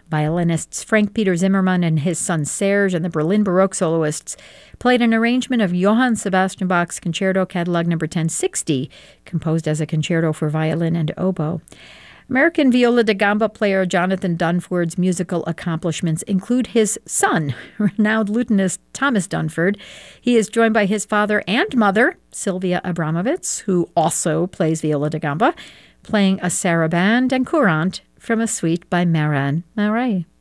Violinists Frank Peter Zimmermann and his son Serge and the Berlin Baroque soloists played an arrangement of Johann Sebastian Bach's Concerto Catalog No. 1060, composed as a concerto for violin and oboe. American viola da gamba player Jonathan Dunford's musical accomplishments include his son, renowned lutenist Thomas Dunford. He is joined by his father and mother, Sylvia Abramovitz, who also plays viola da gamba, playing a sarabande and courante from a suite by Marin Marais.